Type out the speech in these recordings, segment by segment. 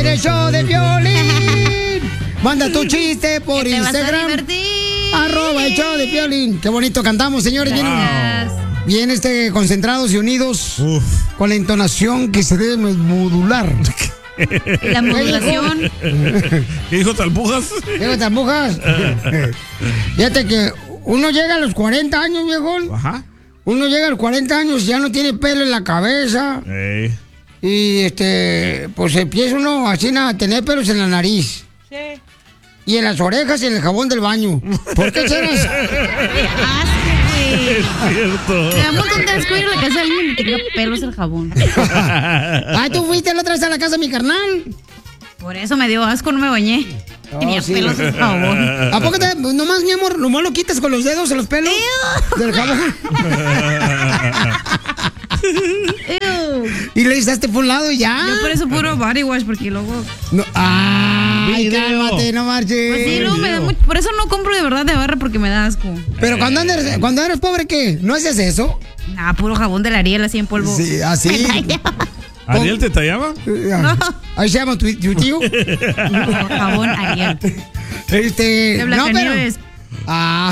en el show de Piolín. Manda tu chiste por Instagram. @ el show de Piolín. Qué bonito cantamos, señores. Bien, concentrados y unidos. Con la entonación que se debe modular. La modulación. ¿Qué dijo Talpujas? Fíjate que uno llega a los 40 años, viejón. Ajá. Uno llega a los 40 años y ya no tiene pelo en la cabeza. Y pues empieza uno así a tener pelos en la nariz. Sí. Y en las orejas y en el jabón del baño. ¿Por qué será eso? Es cierto. Me da un montón de asco ir a la casa de alguien y tenga pelos el jabón. ¿Tú fuiste la otra vez a la casa de mi carnal? Por eso me dio asco, no me bañé. Tenía pelos el jabón. ¿A poco nomás, mi amor, nomás lo quitas con los dedos en los pelos del jabón? Y le echaste por un lado y ya. Yo por eso puro body wash, porque luego... No. Ay, cálmate, no marches. Pues sí, no, me da mucho... Por eso no compro de verdad de barra, porque me da asco. Pero cuando eres pobre, ¿qué? ¿No haces eso? Nah, puro jabón de la Ariel así en polvo. Sí, así. ¿Ariel te tallaba? No. Ahí se llama tu tío. No, jabón Ariel. De Blancanieves. A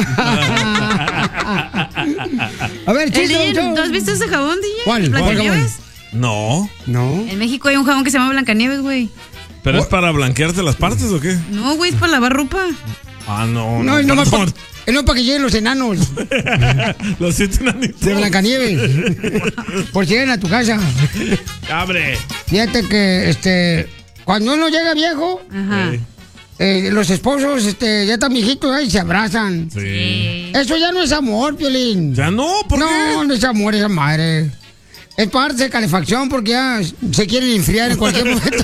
ver, chiste, ¿tú has visto ese jabón, DJ? ¿Cuál? ¿Blancanieves? No. En México hay un jabón que se llama Blancanieves, güey. ¿Pero es para blanquearte las partes o qué? No, güey, es para lavar ropa. No, no es para que lleguen los enanos. Los 7 enanitos. De Blancanieves. Por si llegan a tu casa. ¡Abre! Fíjate que, cuando uno llega viejo... Ajá. Los esposos ya están viejitos y se abrazan. Sí. Eso ya no es amor, Piolín. ¿Ya no? ¿Por qué? No es amor, esa madre. Es parte de calefacción porque ya se quieren enfriar en cualquier momento.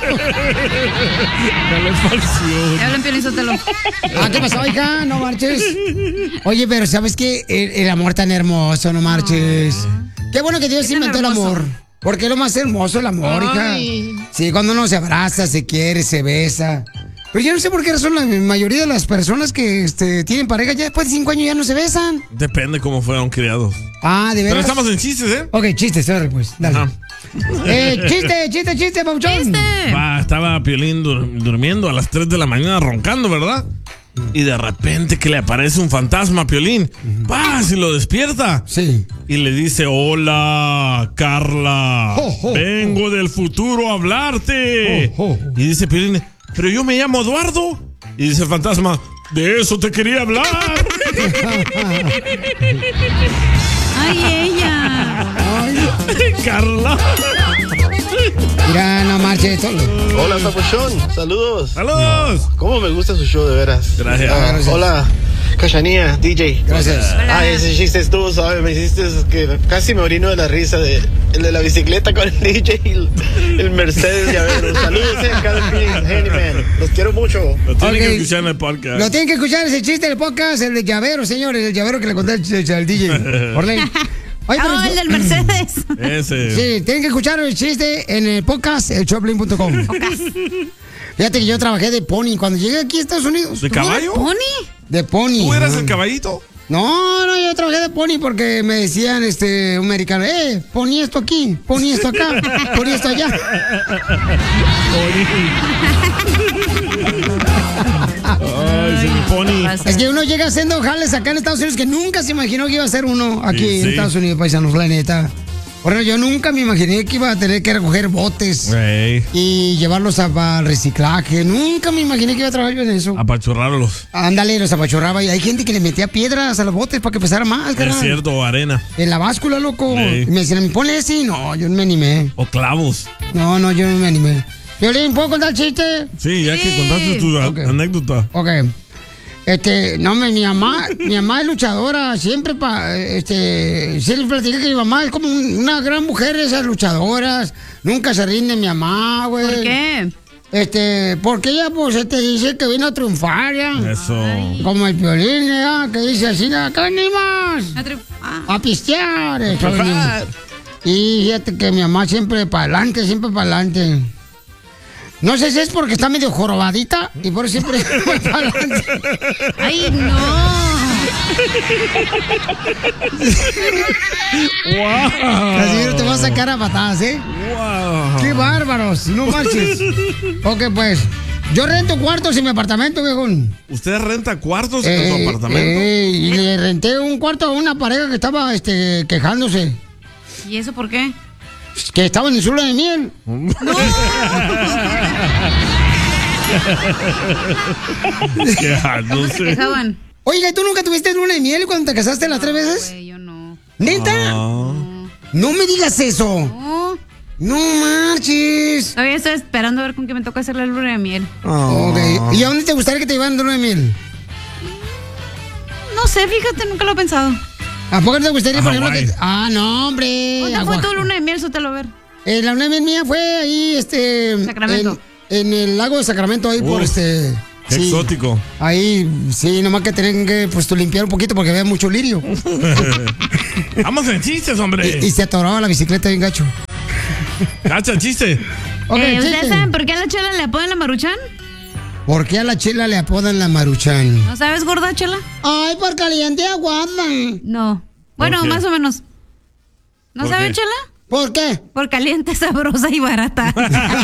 Calefacción. Te hablan, Piolín, sótelo. ¿Qué pasó, hija? No marches. Oye, pero ¿sabes qué? El amor tan hermoso, no marches. Qué bueno que Dios inventó el amor. Porque es lo más hermoso el amor, hija. Sí, cuando uno se abraza, se quiere, se besa. Pero yo no sé por qué razón la mayoría de las personas que tienen pareja ya después de 5 años ya no se besan. Depende cómo fueron criados. ¿De veras? Pero estamos en chistes, ¿eh? Ok, chistes, pues, dale. Chiste, pauchón. Estaba Piolín durmiendo a las 3 de la mañana roncando, ¿verdad? Y de repente que le aparece un fantasma a Piolín. Y lo despierta. Sí. Y le dice, hola, Carla. Vengo del futuro a hablarte. Y dice Piolín, pero yo me llamo Eduardo. Y dice el fantasma, de eso te quería hablar. Ay, ella. Carla. Mira, no marches. Hola, Papuchón. Saludos. ¡Saludos! ¿Cómo me gusta su show, de veras? Gracias. Hola, Cachanía, DJ. Gracias. Ese chiste estuvo suave. Me hiciste que casi me orino de la risa el de la bicicleta con el DJ y el Mercedes llavero. Saludos, Handyman. Los quiero mucho. Lo tienen que escuchar en el podcast. Lo tienen que escuchar ese chiste del podcast, el de llavero, señores. El llavero que le conté al DJ. Orley. El del Mercedes. Ese. Sí, tienen que escuchar el chiste en el podcast, el showplane.com. Fíjate que yo trabajé de pony cuando llegué aquí a Estados Unidos. ¿De caballo? ¿Pony? De pony. ¿Tú eras el caballito? No, yo trabajé de pony porque me decían, un americano, pony esto aquí, pony esto acá, pony esto allá. Pony. Es que uno llega haciendo jales acá en Estados Unidos que nunca se imaginó que iba a hacer uno aquí en Estados Unidos, paisanos, la neta. Bueno, yo nunca me imaginé que iba a tener que recoger botes y llevarlos al reciclaje. Nunca me imaginé que iba a trabajar yo en eso. Apachurrarlos. Ándale, los apachurraba. Y hay gente que le metía piedras a los botes para que pesara más, Es cierto, arena. En la báscula, loco. Y me decían, ponle ese. No, yo no me animé. O clavos. No, yo no me animé. Violín, ¿puedo contar el chiste? Sí, ya que contaste tu anécdota. Ok. No, mi mamá es luchadora, siempre siempre platicé que mi mamá es como una gran mujer, esas luchadoras, nunca se rinde mi mamá, güey. ¿Por qué? Porque ella, pues, dice que vino a triunfar, ya. Eso. Como el Piolín, ya, que dice así, acá venimos a pistear. Y fíjate que mi mamá siempre para adelante. No sé si es porque está medio jorobadita y por eso siempre voy para adelante. ¡Ay, no! ¡Wow! Casimiro te va a sacar a patadas, ¿eh? ¡Wow! ¡Qué bárbaros! No marches. Ok, pues. Yo rento cuartos en mi apartamento, viejón. ¿Usted renta cuartos en su apartamento? Y le renté un cuarto a una pareja que estaba quejándose. ¿Y eso por qué? Que estaba en su luna de miel. Quejándose. Se quejaban. Oiga, ¿tú nunca tuviste luna de miel cuando te casaste las 3 veces? Güey, yo no. ¿Neta? No me digas eso. No. No marches. Todavía estoy esperando a ver con qué me toca hacer la luna de miel. Ok. ¿Y a dónde te gustaría que te llevaran de luna de miel? No sé, fíjate, nunca lo he pensado. ¿A poco te gustaría, por ejemplo, Hawái. que... Ah, no, hombre. ¿Dónde fue tu luna de miel, Sotelo? A ver. La luna de miel mía fue ahí, Sacramento. En el lago de Sacramento, ahí por Qué sí. exótico. Ahí, sí, nomás que tienen que, pues, limpiar un poquito porque había mucho lirio. Vamos en chistes, hombre. Y se atoraba la bicicleta bien gacho. Cacha, chiste. Ok, ¿Ustedes chiste. saben por qué a la Chela le apodan la Maruchan? ¿Por qué a la Chela le apodan la Maruchan? ¿No sabes, gorda, Chela? Ay, por caliente aguada. No. Bueno, qué? más o menos. ¿No ¿Por sabes, qué? Chela? ¿Por qué? Por caliente, sabrosa y barata.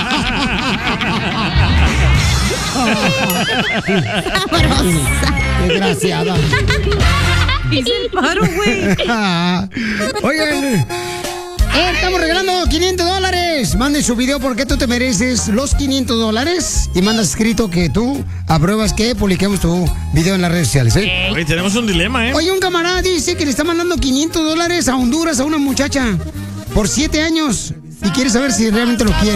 Sabrosa. Desgraciada. Hice el paro, güey. Oigan, estamos regalando $500. Manden su video porque tú te mereces los $500 y mandas escrito que tú apruebas que publiquemos tu video en las redes sociales, ¿eh? Oye, tenemos un dilema, ¿eh? Oye, un camarada dice que le está mandando $500 a Honduras a una muchacha por 7 años y quiere saber si realmente lo quiere.